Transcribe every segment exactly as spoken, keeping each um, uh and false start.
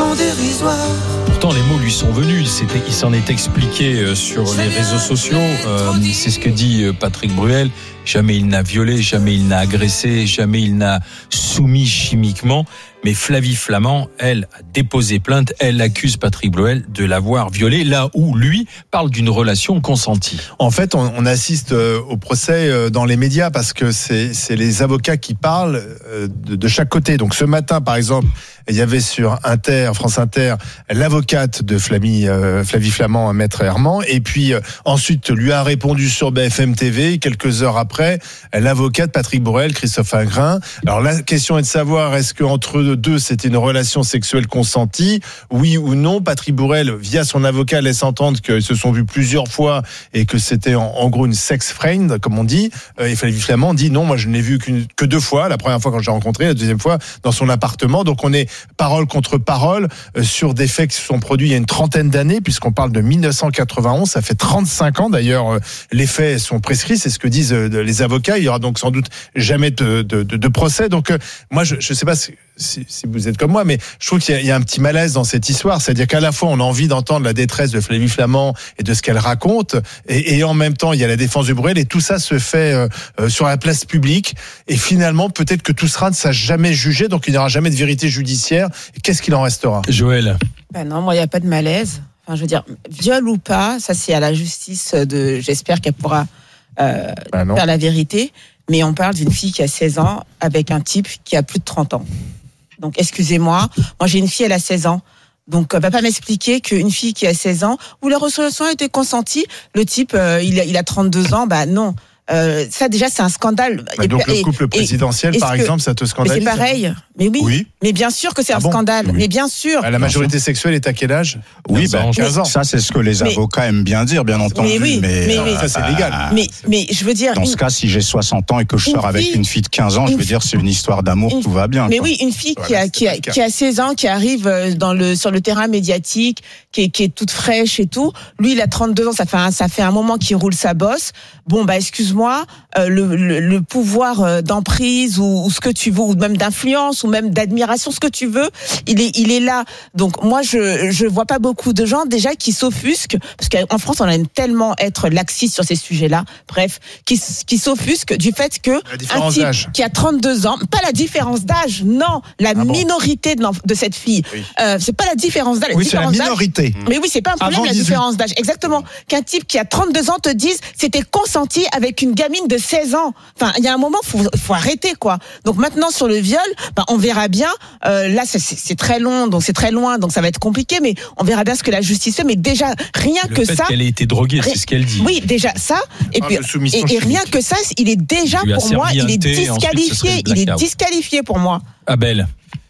sont dérisoires. Pourtant, les mots lui sont venus. Il, s'était, il s'en est expliqué sur les réseaux sociaux. Euh, c'est ce que dit Patrick Bruel. Jamais il n'a violé, jamais il n'a agressé, jamais il n'a soumis chimiquement. Mais Flavie Flament, elle, a déposé plainte. Elle accuse Patrick Bruel de l'avoir violé, là où lui parle d'une relation consentie. En fait, on, on assiste au procès dans les médias parce que c'est, c'est les avocats qui parlent de, de chaque côté. Donc ce matin, par exemple, il y avait sur Inter, France Inter, l'avocate de Flavie, euh, Flavie Flament, Maître Herman, et puis euh, ensuite lui a répondu sur B F M T V, quelques heures après, l'avocate Patrick Bruel, Christophe Ingrin. Alors la question est de savoir, est-ce qu'entre eux deux, c'était une relation sexuelle consentie, oui ou non? Patrick Bruel, via son avocat, laisse entendre qu'ils se sont vus plusieurs fois et que c'était en, en gros une sex friend, comme on dit, euh, et Flavie Flament dit non, moi je ne l'ai vu qu'une, que deux fois, la première fois quand je l'ai rencontré, la deuxième fois dans son appartement, donc on est parole contre parole euh, sur des faits qui se sont produits il y a une trentaine d'années, puisqu'on parle de dix-neuf cent quatre-vingt-onze, ça fait trente-cinq ans d'ailleurs, euh, les faits sont prescrits, c'est ce que disent euh, les avocats, il y aura donc sans doute jamais de, de, de, de procès, donc euh, moi je ne sais pas si, si, si vous êtes comme moi, mais je trouve qu'il y a, il y a un petit malaise dans cette histoire, c'est-à-dire qu'à la fois on a envie d'entendre la détresse de Flavie Flament et de ce qu'elle raconte, et, et en même temps il y a la défense de Bruel, et tout ça se fait euh, euh, sur la place publique, et finalement peut-être que tout sera ne sera jamais jugé, donc il n'y aura jamais de vérité judiciaire. Qu'est-ce qu'il en restera? Joël? Ben non, moi, il n'y a pas de malaise. Enfin, je veux dire, viol ou pas, ça, c'est à la justice de. J'espère qu'elle pourra euh, ben faire la vérité. Mais on parle d'une fille qui a seize ans avec un type qui a plus de trente ans. Donc, excusez-moi. Moi, j'ai une fille, elle a seize ans. Donc, va pas m'expliquer qu'une fille qui a seize ans, où la resolution a été consentie, le type, euh, il, a, il a trente-deux ans, bah non. Euh, ça déjà c'est un scandale. Bah donc et, le couple présidentiel, et, par exemple, que, ça te scandalise? Mais c'est pareil. Mais oui. oui. Mais bien sûr que c'est ah un bon scandale. Oui. Mais bien sûr. La majorité sexuelle est à quel âge? Oui, ben quinze ans. Ça c'est ce que les mais, avocats aiment bien dire, bien entendu. Mais oui. Mais, mais, euh, mais ça c'est légal. Mais mais je veux dire. Dans une, ce cas, si j'ai soixante ans et que je sors avec fille, une fille de quinze ans, je veux dire c'est une histoire d'amour, une, tout va bien. Mais quoi. oui, une fille voilà, qui a qui a qui a seize ans, qui arrive dans le sur le terrain médiatique, qui est qui est toute fraîche et tout. Lui, il a trente-deux ans. Ça fait un, ça fait un moment qu'il roule sa bosse. Bon bah excuse-moi, euh, le, le le pouvoir d'emprise ou, ou ce que tu veux, ou même d'influence ou même d'admiration, ce que tu veux, il est il est là. Donc moi je je vois pas beaucoup de gens déjà qui s'offusquent, parce qu'en France on aime tellement être laxiste sur ces sujets-là. Bref, qui qui s'offusquent du fait que un type d'âge. Qui a trente-deux ans, pas la différence d'âge, non, la ah minorité bon. de, de cette fille. Oui. Euh, c'est pas la différence d'âge. Oui, différence c'est la minorité. D'âge. Mais oui, c'est pas un problème. Avant la dix-huit. Différence d'âge. Exactement. Qu'un type qui a trente-deux ans te dise c'était consenti avec une gamine de seize ans. Enfin, il y a un moment, faut, faut arrêter, quoi. Donc maintenant, sur le viol, ben, on verra bien. Euh, là, c'est, c'est très long, donc c'est très loin, donc ça va être compliqué, mais on verra bien ce que la justice fait. Mais déjà, rien le que fait ça. qu'elle ait été droguée, c'est ce qu'elle dit. Oui, déjà ça. Et ah, puis, et, et rien que ça, il est déjà pour moi, il est disqualifié. Il est disqualifié pour moi. Abel.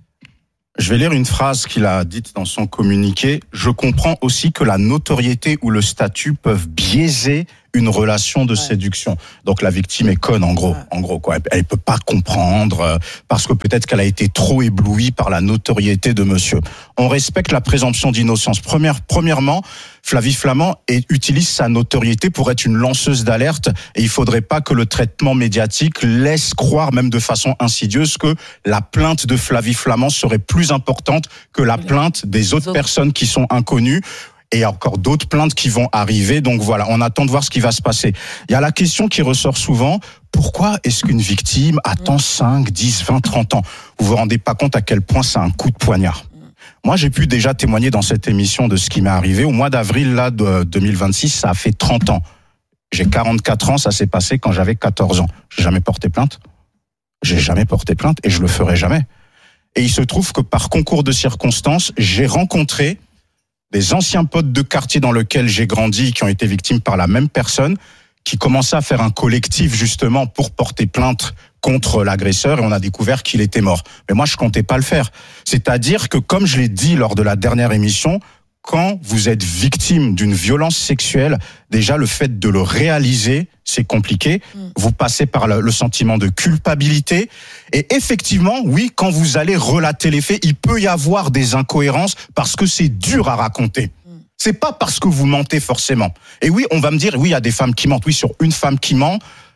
Je vais lire une phrase qu'il a dite dans son communiqué. Je comprends aussi que la notoriété ou le statut peuvent biaiser une relation de ouais. séduction. Donc la victime est conne en gros, ouais. en gros quoi. Elle peut pas comprendre parce que peut-être qu'elle a été trop éblouie par la notoriété de monsieur. On respecte la présomption d'innocence. Première, premièrement, Flavie Flament est, utilise sa notoriété pour être une lanceuse d'alerte et il faudrait pas que le traitement médiatique laisse croire, même de façon insidieuse, que la plainte de Flavie Flament serait plus importante que la plainte des autres personnes qui sont inconnues. Et il y a encore d'autres plaintes qui vont arriver. Donc voilà, on attend de voir ce qui va se passer. Il y a la question qui ressort souvent. Pourquoi est-ce qu'une victime attend cinq, dix, vingt, trente ans? Vous vous rendez pas compte à quel point c'est un coup de poignard. Moi, j'ai pu déjà témoigner dans cette émission de ce qui m'est arrivé. Au mois d'avril là, de deux mille vingt-six, ça a fait trente ans. J'ai quarante-quatre ans, ça s'est passé quand j'avais quatorze ans. J'ai jamais porté plainte. J'ai jamais porté plainte et je le ferai jamais. Et il se trouve que par concours de circonstances, j'ai rencontré des anciens potes de quartier dans lequel j'ai grandi, qui ont été victimes par la même personne, qui commençaient à faire un collectif justement pour porter plainte contre l'agresseur, et on a découvert qu'il était mort. Mais moi, je comptais pas le faire. C'est-à-dire que, comme je l'ai dit lors de la dernière émission, quand vous êtes victime d'une violence sexuelle, déjà le fait de le réaliser, c'est compliqué. Mmh. Vous passez par le, le sentiment de culpabilité. Et effectivement, oui, quand vous allez relater les faits, il peut y avoir des incohérences parce que c'est dur à raconter. Mmh. C'est pas parce que vous mentez forcément. Et oui, on va me dire, oui, il y a des femmes qui mentent. Oui, sur une femme qui ment,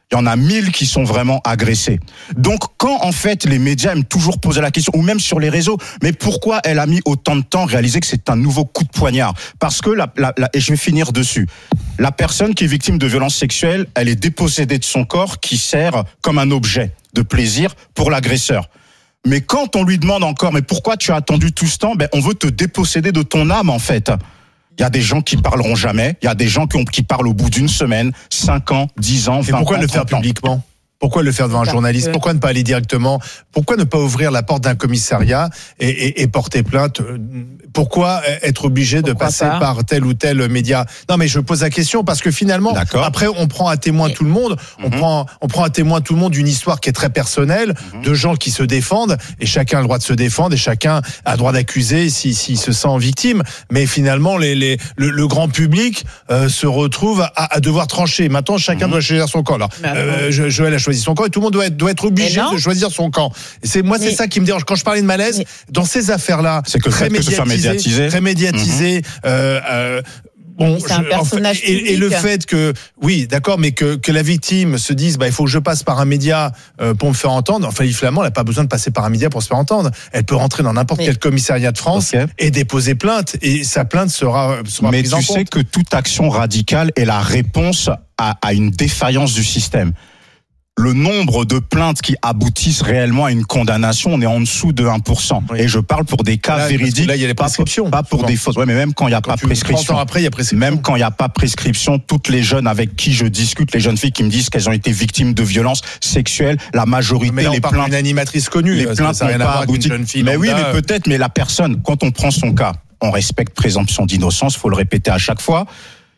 il y en a mille qui sont vraiment agressés. Donc, quand en fait les médias aiment toujours poser la question, ou même sur les réseaux, mais pourquoi elle a mis autant de temps à réaliser que c'est un nouveau coup de poignard ? Parce que, la, la, la, et je vais finir dessus, la personne qui est victime de violences sexuelles, elle est dépossédée de son corps qui sert comme un objet de plaisir pour l'agresseur. Mais quand on lui demande encore, mais pourquoi tu as attendu tout ce temps ? Ben, on veut te déposséder de ton âme, en fait. Il y a des gens qui parleront jamais. Il y a des gens qui, ont, qui parlent au bout d'une semaine, cinq ans, dix ans, vingt ans. Et pourquoi le faire ans. publiquement ? Pourquoi le faire devant un journaliste ? Pourquoi ne pas aller directement ? Pourquoi ne pas ouvrir la porte d'un commissariat et, et, et porter plainte ? Pourquoi être obligé de pourquoi passer pas par tel ou tel média ? Non, mais je pose la question parce que finalement, D'accord. après, on prend à témoin tout le monde. On mm-hmm. prend, on prend à témoin tout le monde d'une histoire qui est très personnelle, mm-hmm. de gens qui se défendent et chacun a le droit de se défendre et chacun a le droit d'accuser s'il si, si se sent victime. Mais finalement, les, les, le, le grand public euh, se retrouve à, à devoir trancher. Maintenant, chacun mm-hmm. doit choisir son camp. Alors, euh, Joël a choisi son camp et tout le monde doit être, doit être obligé de choisir son camp. Et c'est moi, mais, c'est ça qui me dérange. Quand je parlais de malaise, mais, dans ces affaires-là, c'est que très médiatisé, médiatisé, très médiatisé. Mmh. Euh, euh, bon, c'est un je, personnage enfin, et, et le fait que, oui, d'accord, mais que, que la victime se dise, bah, il faut que je passe par un média euh, pour me faire entendre. Enfin, Yves Flamand, elle n'a pas besoin de passer par un média pour se faire entendre. Elle peut rentrer dans n'importe mais, quel commissariat de France okay. et déposer plainte, et sa plainte sera, sera mais prise en compte. Mais tu sais que toute action radicale est la réponse à, à une défaillance du système. Le nombre de plaintes qui aboutissent réellement à une condamnation, on est en dessous de un pour cent. Oui. Et je parle pour des cas là, véridiques. Là, il y a les prescriptions. Pas pour, pas pour des fausses. Ouais, mais même quand il n'y a quand pas prescription. Après, il y a prescription. Même quand il n'y a pas prescription, toutes les jeunes avec qui je discute, les jeunes filles qui me disent qu'elles ont été victimes de violences sexuelles, la majorité, mais là, on les parle plaintes. D'une animatrice connue. Les plaintes n'ont pas abouti. Mais oui, mais peut-être, mais la personne, quand on prend son cas, on respecte présomption d'innocence, faut le répéter à chaque fois.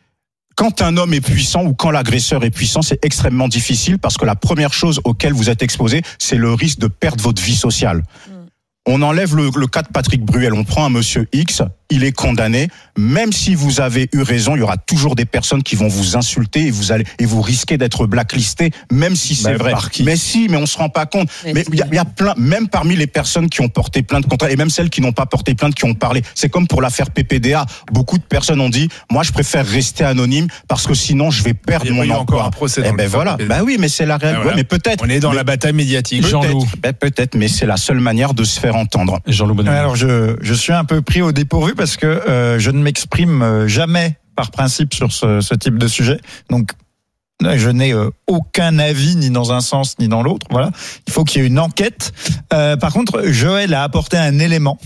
Quand un homme est puissant ou quand l'agresseur est puissant, c'est extrêmement difficile parce que la première chose auquel vous êtes exposé, c'est le risque de perdre votre vie sociale. Mm. On enlève le, le cas de Patrick Bruel, on prend un monsieur X, il est condamné. Même si vous avez eu raison, il y aura toujours des personnes qui vont vous insulter et vous allez et vous risquez d'être blacklisté, même si c'est bah, vrai. Mais si, mais on se rend pas compte. Mais il y, y a plein, même parmi les personnes qui ont porté plainte contre elle, et même celles qui n'ont pas porté plainte, qui ont parlé. C'est comme pour l'affaire P P D A. Beaucoup de personnes ont dit, moi, je préfère rester anonyme parce que sinon, je vais perdre mon emploi. Encore un procès. Eh ben voilà. Bah oui, mais c'est la réalité. Voilà. Ouais, mais peut-être. On est dans mais, la bataille médiatique. Peut-être, ben peut-être, mais c'est la seule manière de se faire entendre. Jean-Loup Bonhomme. Alors je je suis un peu pris au dépourvu parce que euh, je ne m'exprime jamais par principe sur ce, ce type de sujet. Donc je n'ai euh, aucun avis ni dans un sens ni dans l'autre. Voilà. Il faut qu'il y ait une enquête. Euh, par contre, Joël a apporté un élément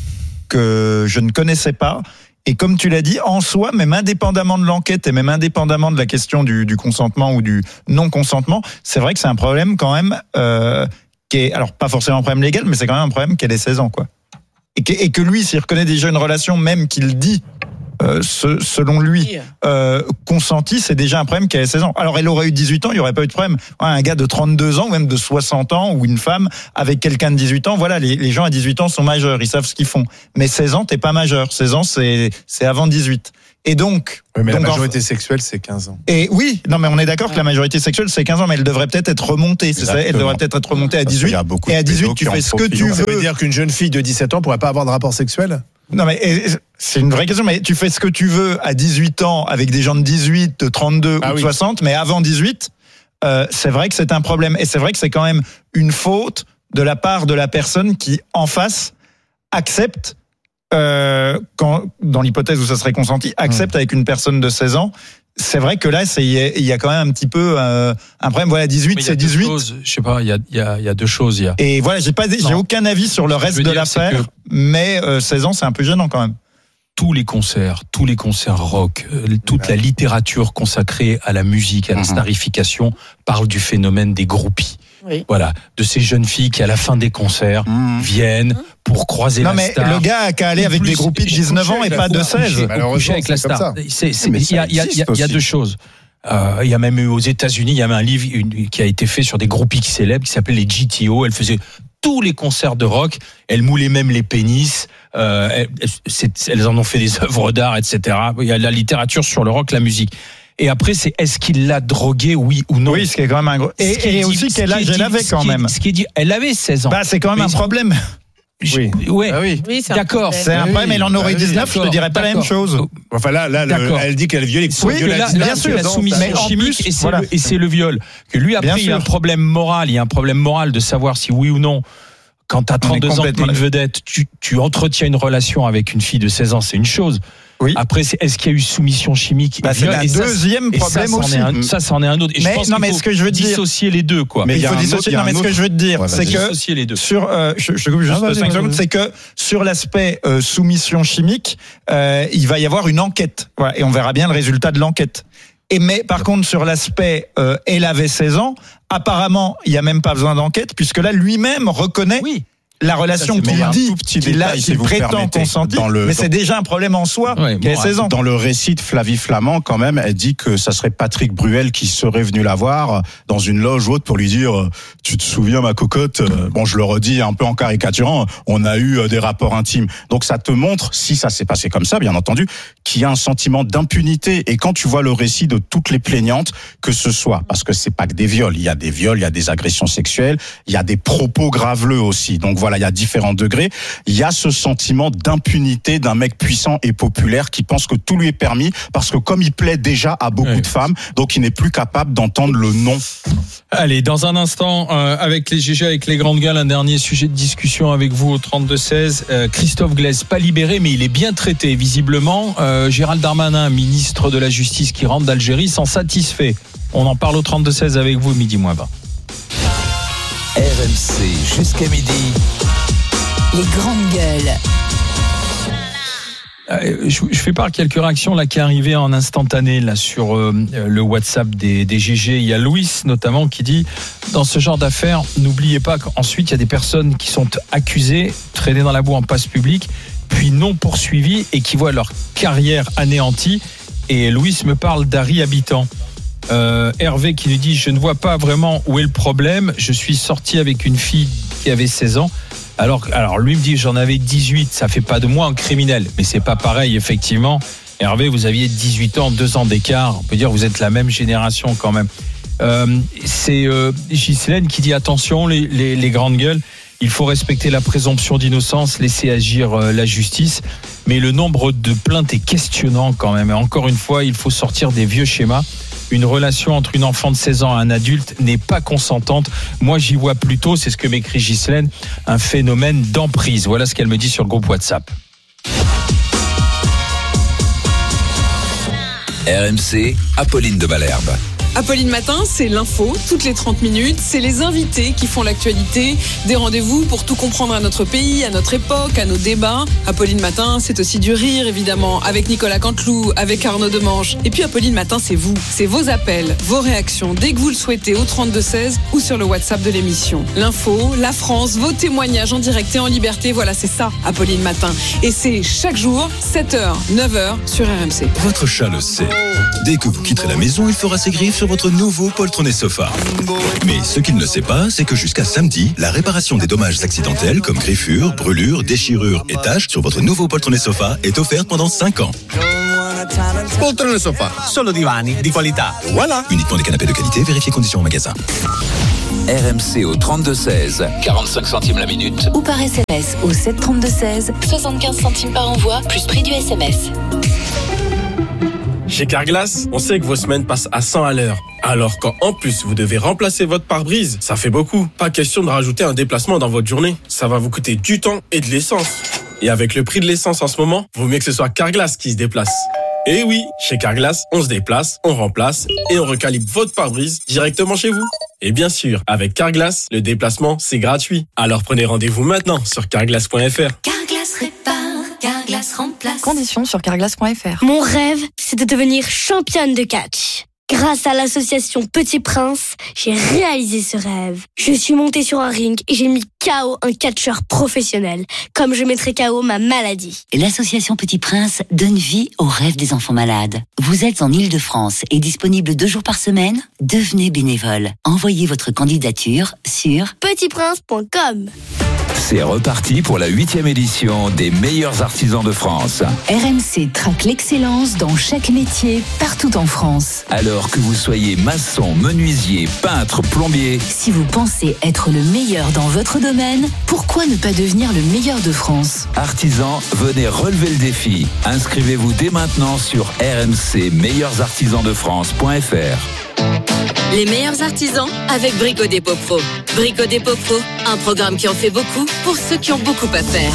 que je ne connaissais pas. Et comme tu l'as dit, en soi, même indépendamment de l'enquête et même indépendamment de la question du, du consentement ou du non-consentement, c'est vrai que c'est un problème quand même euh, qui est, alors pas forcément un problème légal, mais c'est quand même un problème qu'elle ait seize ans, quoi. Et que, et que lui, s'il reconnaît déjà une relation, même qu'il dit, euh, ce, selon lui, euh, consentie, c'est déjà un problème qu'elle ait seize ans. Alors, elle aurait eu dix-huit ans, il n'y aurait pas eu de problème. Ouais, un gars de trente-deux ans, ou même de soixante ans, ou une femme avec quelqu'un de dix-huit ans, voilà, les, les gens à dix-huit ans sont majeurs, ils savent ce qu'ils font. Mais seize ans, t'es pas majeur. seize ans, c'est, c'est avant dix-huit. Et donc, oui, mais donc la majorité en... sexuelle, c'est quinze ans. Et oui, non, mais on est d'accord ouais. que la majorité sexuelle, c'est quinze ans, mais elle devrait peut-être être remontée. C'est ça, elle devrait peut-être être remontée à dix-huit. Et à dix-huit, tu fais ce que tu veux. Ça veut dire qu'une jeune fille de dix-sept ans pourrait pas avoir de rapport sexuel? Non, mais c'est une vraie question, mais tu fais ce que tu veux à dix-huit ans avec des gens de dix-huit, de trente-deux ah ou de oui. soixante, mais avant dix-huit, euh, c'est vrai que c'est un problème. Et c'est vrai que c'est quand même une faute de la part de la personne qui, en face, accepte Euh, quand, dans l'hypothèse où ça serait consenti, accepte mmh. avec une personne de seize ans. C'est vrai que là, c'est, il y a quand même un petit peu euh, un problème. Voilà, dix-huit, c'est dix-huit. Choses, je sais pas, il y a, il y a, il y a deux choses. Il y a. Et voilà, j'ai pas, non. j'ai aucun avis sur le reste de l'affaire, que... mais euh, seize ans, c'est un peu gênant quand même. Tous les concerts, tous les concerts rock, toute la littérature consacrée à la musique, à la starification, parle du phénomène des groupies. Oui. Voilà, de ces jeunes filles qui à la fin des concerts mmh. viennent pour croiser non, la mais star. Le gars a qu'à aller avec plus, des groupies de dix-neuf ans et pas de seize. Coucher avec la star. C'est, c'est, il y a, il y a, il y a, il y a deux choses. Euh, il y a même eu aux États-Unis, il y a même un livre une, qui a été fait sur des groupies célèbres qui s'appelait les G T O. Elle faisait tous les concerts de rock. Elle moulait même les pénis. Euh, elles, elles en ont fait des œuvres d'art, et cetera. Il y a la littérature sur le rock, la musique. Et après, c'est est-ce qu'il l'a droguée, oui ou non? Oui, ce qui est quand même un gros. Et, et dit, aussi quel âge elle avait quand ce même. Ce qui est dit, elle avait seize ans. Bah, c'est quand même mais un problème. Oui. Ouais. Ah oui. Oui, c'est un D'accord. problème. C'est un Oui, problème, elle en aurait bah oui, dix-neuf, je te d'accord, dirais pas la même d'accord. chose. Enfin là, là, le- D'accord. elle dit qu'elle viole. Oui, que là, là, là, bien c'est sûr, la non, soumission mais en chimique plus, et c'est voilà. le, et c'est le viol. Que lui, après, Bien il y a un sûr. problème moral. Il y a un problème moral de savoir si oui ou non, quand tu as trente-deux ans, que tu es complètement une vedette, tu, tu entretiens une relation avec une fille de seize ans, c'est une chose. Oui. Après, c'est, est-ce qu'il y a eu soumission chimique Bah, et c'est viol la Et ça, deuxième et ça, problème c'en aussi. est un- ça, c'en est un autre. Et Mais je pense non, qu'il mais faut ce que je veux dire- dissocier les deux, quoi. Mais il y il a faut un autre- dissocier. il y a Non, mais un ce que autre- je veux te dire, Ouais, c'est vas-y. que Dissocier les deux. sur, euh, je, je te coupe juste Ah, vas-y, cinq vas-y, secondes, vas-y. c'est que sur l'aspect euh, soumission chimique, euh, il va y avoir une enquête, voilà, et on verra bien le résultat de l'enquête. Et mais par contre sur l'aspect, euh, elle avait seize ans, apparemment il y a même pas besoin d'enquête puisque là lui-même reconnaît. Oui. La relation Ça, c'est- mais il y qu'il a un dit, tout petit qu'il a, détail, si qu'il vous prétend permettez. consentir, Dans le- mais c'est déjà un problème en soi, Ouais, qu'elle ait bon, seize ans. Dans le récit de Flavie Flamand, quand même, elle dit que ça serait Patrick Bruel qui serait venu la voir dans une loge ou autre pour lui dire « Tu te souviens, ma cocotte ?» Bon, je le redis un peu en caricaturant, on a eu des rapports intimes. Donc ça te montre, si ça s'est passé comme ça, bien entendu, qu'il y a un sentiment d'impunité. Et quand tu vois le récit de toutes les plaignantes, que ce soit, parce que c'est pas que des viols, il y a des viols, il y a des agressions sexuelles, il y a des propos graveleux aussi. Donc voilà, il y a différents degrés. Il y a ce sentiment d'impunité d'un mec puissant et populaire qui pense que tout lui est permis parce que comme il plaît déjà à beaucoup Ouais. de femmes, donc il n'est plus capable d'entendre le non. Allez, dans un instant, euh, avec les G G, avec les grandes gueules, un dernier sujet de discussion avec vous au trente-deux seize. Euh, Christophe Glaise, pas libéré, mais il est bien traité, visiblement. Euh, Gérald Darmanin, ministre de la Justice qui rentre d'Algérie, s'en satisfait. On en parle au trente-deux seize avec vous, midi moins vingt. R M C jusqu'à midi. Les grandes gueules. Euh, Je, je fais part de quelques réactions là qui est arrivé en instantané là sur euh, le WhatsApp des, des G G. Il y a Louis notamment qui dit dans ce genre d'affaires, n'oubliez pas qu'ensuite il y a des personnes qui sont accusées, traînées dans la boue en passe publique, puis non poursuivies et qui voient leur carrière anéantie. Et Louis me parle d'Harry Habitant. Euh, Hervé qui nous dit je ne vois pas vraiment où est le problème. Je suis sorti avec une fille qui avait seize ans. Alors, alors lui me dit j'en avais dix-huit, ça fait pas de moi un criminel, mais c'est pas pareil effectivement. Hervé, vous aviez dix-huit ans, deux ans d'écart, on peut dire que vous êtes la même génération quand même. Euh, c'est euh, Ghislaine qui dit attention les, les, les grandes gueules, il faut respecter la présomption d'innocence, laisser agir euh, la justice, mais le nombre de plaintes est questionnant quand même. Et encore une fois, il faut sortir des vieux schémas. Une relation entre une enfant de seize ans et un adulte n'est pas consentante. Moi, j'y vois plutôt, c'est ce que m'écrit Ghislaine, un phénomène d'emprise. Voilà ce qu'elle me dit sur le groupe WhatsApp. R M C, Apolline de Malherbe. Apolline Matin, c'est l'info, toutes les trente minutes, c'est les invités qui font l'actualité, des rendez-vous pour tout comprendre à notre pays, à notre époque, à nos débats. Apolline Matin, c'est aussi du rire évidemment, avec Nicolas Canteloup, avec Arnaud Demange. Et puis Apolline Matin, c'est vous, c'est vos appels, vos réactions, dès que vous le souhaitez au trente-deux seize ou sur le WhatsApp de l'émission. L'info, la France, vos témoignages en direct et en liberté, voilà c'est ça, Apolline Matin. Et c'est chaque jour, sept heures, neuf heures sur R M C. Votre chat le sait. Dès que vous quitterez la maison, il fera ses griffes sur votre nouveau poltronné sofa. Mais ce qu'il ne sait pas, c'est que jusqu'à samedi, la réparation des dommages accidentels comme griffures, brûlures, déchirures et taches sur votre nouveau poltronné sofa est offerte pendant cinq ans. Poltrone sofa, solo divani di qualità. Voilà. Uniquement des canapés de qualité, vérifiez conditions en magasin. R M C au trente-deux seize, quarante-cinq centimes la minute. Ou par S M S au sept trente-deux seize, soixante-quinze centimes par envoi, plus prix du S M S. Chez Carglass, on sait que vos semaines passent à cent à l'heure. Alors quand en plus vous devez remplacer votre pare-brise, ça fait beaucoup. Pas question de rajouter un déplacement dans votre journée. Ça va vous coûter du temps et de l'essence. Et avec le prix de l'essence en ce moment, vaut mieux que ce soit Carglass qui se déplace. Et oui, chez Carglass, on se déplace, on remplace et on recalibre votre pare-brise directement chez vous. Et bien sûr, avec Carglass, le déplacement, c'est gratuit. Alors prenez rendez-vous maintenant sur carglass point f r. Carglass répare, Carglass remplace. Conditions sur carglass point f r. Mon rêve, c'est de devenir championne de catch. Grâce à l'association Petit Prince, j'ai réalisé ce rêve. Je suis montée sur un ring et j'ai mis K O un catcheur professionnel, comme je mettrais K O ma maladie. L'association Petit Prince donne vie aux rêves des enfants malades. Vous êtes en Île-de-France et disponible deux jours par semaine ? Devenez bénévole. Envoyez votre candidature sur petit prince point com. C'est reparti pour la huitième édition des meilleurs artisans de France. R M C traque l'excellence dans chaque métier, partout en France. Alors que vous soyez maçon, menuisier, peintre, plombier, si vous pensez être le meilleur dans votre domaine, pourquoi ne pas devenir le meilleur de France ? Artisans, venez relever le défi. Inscrivez-vous dès maintenant sur r m c meilleurs artisans de france point f r. Les meilleurs artisans avec Brico Dépôt Pro. Brico Dépôt Pro, un programme qui en fait beaucoup pour ceux qui ont beaucoup à faire.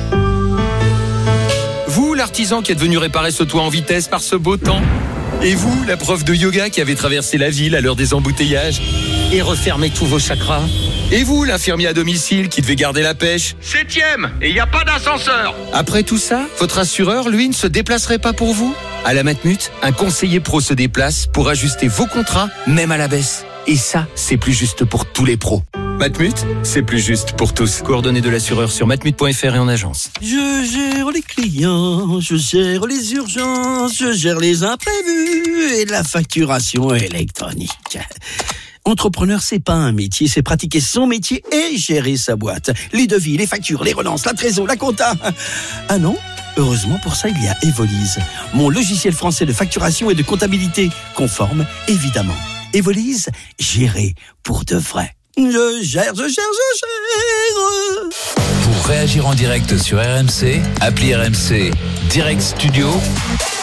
Vous, l'artisan qui est venu réparer ce toit en vitesse par ce beau temps. Et vous, la prof de yoga qui avait traversé la ville à l'heure des embouteillages et refermé tous vos chakras. Et vous, l'infirmier à domicile qui devait garder la pêche. Septième, et il n'y a pas d'ascenseur. Après tout ça, votre assureur, lui, ne se déplacerait pas pour vous ? À la Matmut, un conseiller pro se déplace pour ajuster vos contrats, même à la baisse. Et ça, c'est plus juste pour tous les pros. Matmut, c'est plus juste pour tous. Coordonnées de l'assureur sur matmut point f r et en agence. Je gère les clients, je gère les urgences, je gère les imprévus et la facturation électronique. Entrepreneur, c'est pas un métier, c'est pratiquer son métier et gérer sa boîte. Les devis, les factures, les relances, la trésor, la compta. Ah non ? Heureusement, pour ça, il y a Evolise, mon logiciel français de facturation et de comptabilité, conforme, évidemment. Evolise, gérer pour de vrai. Je gère, je gère, je gère. Pour réagir en direct sur R M C, appelez R M C Direct Studio